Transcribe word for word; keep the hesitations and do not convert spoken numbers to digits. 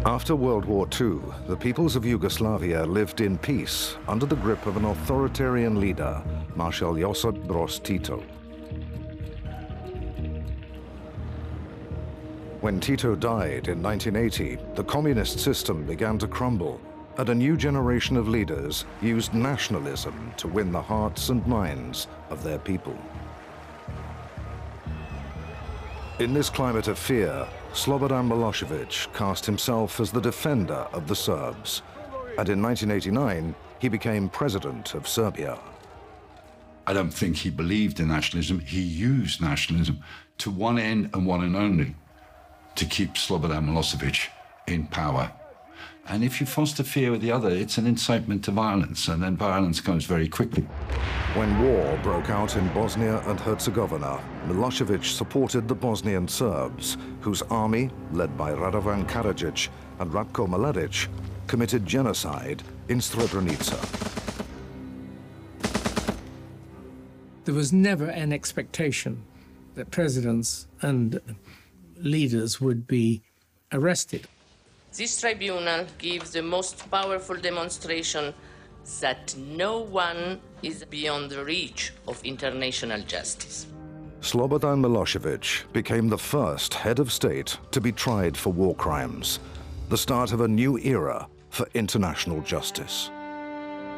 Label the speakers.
Speaker 1: After World War Two, the peoples of Yugoslavia lived in peace under the grip of an authoritarian leader, Marshal Josip Broz Tito. When Tito died in nineteen eighty, the communist system began to crumble, and a new generation of leaders used nationalism to win the hearts and minds of their people. In this climate of fear, Slobodan Milosevic cast himself as the defender of the Serbs, and in nineteen eighty-nine, he became president of Serbia.
Speaker 2: I don't think he believed in nationalism. He used nationalism to one end and one end only, to keep Slobodan Milosevic in power. And if you foster fear with the other, it's an incitement to violence, and then violence goes very quickly.
Speaker 1: When war broke out in Bosnia and Herzegovina, Milosevic supported the Bosnian Serbs, whose army, led by Radovan Karadzic and Ratko Mladic, committed genocide in Srebrenica.
Speaker 3: There was never an expectation that presidents and leaders would be arrested.
Speaker 4: This tribunal gives the most powerful demonstration that no one is beyond the reach of international justice.
Speaker 1: Slobodan Milosevic became the first head of state to be tried for war crimes, the start of a new era for international justice.